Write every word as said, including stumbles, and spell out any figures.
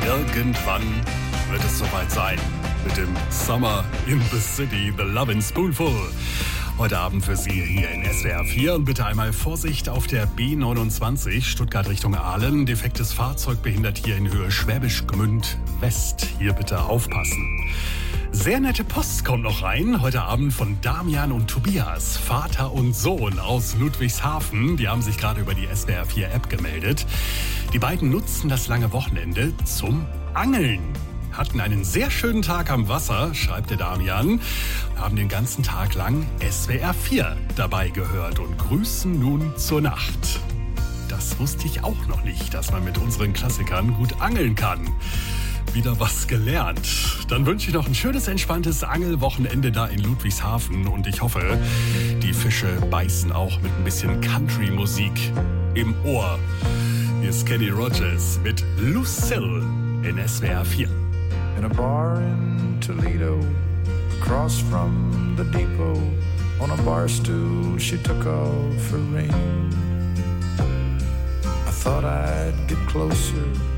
Irgendwann wird es soweit sein mit dem Summer in the City, The Lovin' Spoonful. Heute Abend für Sie hier in S W R vier und bitte einmal Vorsicht auf der B neunundzwanzig Stuttgart Richtung Aalen. Defektes Fahrzeug behindert hier in Höhe Schwäbisch Gmünd West. Hier bitte aufpassen. Sehr nette Post kommt noch rein, heute Abend von Damian und Tobias, Vater und Sohn aus Ludwigshafen. Die haben sich gerade über die S W R vier App gemeldet. Die beiden nutzen das lange Wochenende zum Angeln. Hatten einen sehr schönen Tag am Wasser, schreibt der Damian, haben den ganzen Tag lang S W R vier dabei gehört und grüßen nun zur Nacht. Das wusste ich auch noch nicht, dass man mit unseren Klassikern gut angeln kann. Wieder was gelernt. Dann wünsche ich noch ein schönes, entspanntes Angelwochenende da in Ludwigshafen und ich hoffe, die Fische beißen auch mit ein bisschen Country-Musik im Ohr. Hier ist Kenny Rogers mit Lucille in S W R vier. In a bar in Toledo, across from the depot, on a bar stool she took off her ring. I thought I'd get closer,